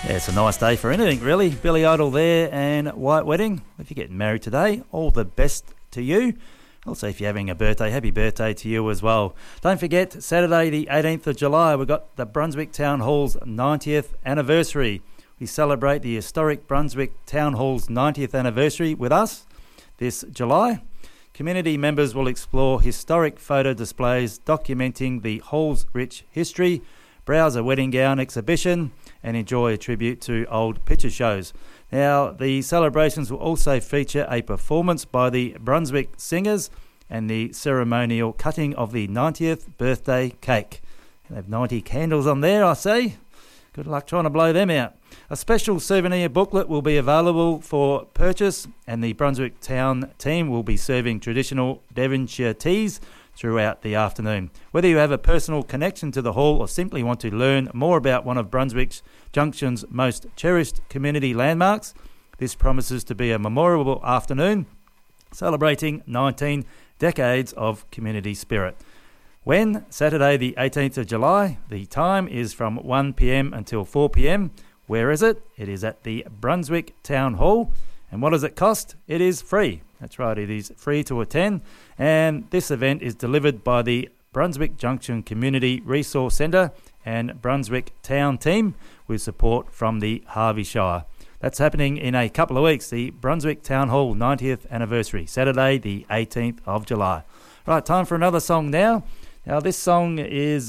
Yeah, it's a nice day for anything, really. Billy Idol there and White Wedding. If you're getting married today, all the best to you. Also, if you're having a birthday, happy birthday to you as well. Don't forget, Saturday the 18th of July, we've got the Brunswick Town Hall's 90th anniversary. We celebrate the historic Brunswick Town Hall's 90th anniversary with us this July. Community members will explore historic photo displays documenting the hall's rich history, browse a wedding gown exhibition, and enjoy a tribute to old picture shows. Now, the celebrations will also feature a performance by the Brunswick Singers and the ceremonial cutting of the 90th birthday cake. They have 90 candles on there, I see. Good luck trying to blow them out. A special souvenir booklet will be available for purchase, and the Brunswick Town team will be serving traditional Devonshire teas throughout the afternoon. Whether you have a personal connection to the hall or simply want to learn more about one of Brunswick Junction's most cherished community landmarks, this promises to be a memorable afternoon celebrating 19 decades of community spirit. When? Saturday the 18th of July. The time is from 1 p.m. until 4 p.m. Where is it? It is at the Brunswick Town Hall. And what does it cost? It is free. That's right, it is free to attend. And this event is delivered by the Brunswick Junction Community Resource Centre and Brunswick Town team with support from the Harvey Shire. That's happening in a couple of weeks, the Brunswick Town Hall 90th anniversary, Saturday the 18th of July. Right, time for another song now. Now this song is,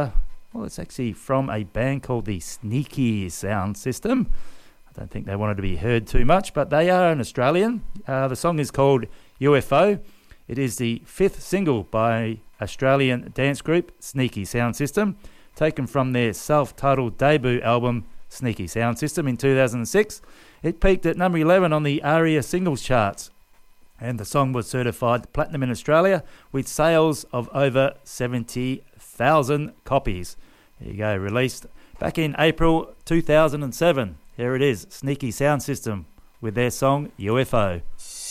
it's actually from a band called the Sneaky Sound System. I don't think they wanted to be heard too much, but they are an Australian. The song is called UFO. It is the fifth single by Australian dance group Sneaky Sound System, taken from their self-titled debut album Sneaky Sound System in 2006. It peaked at number 11 on the ARIA singles charts, and the song was certified platinum in Australia with sales of over 70,000 copies. There you go, released back in April 2007. Here it is, Sneaky Sound System with their song UFO.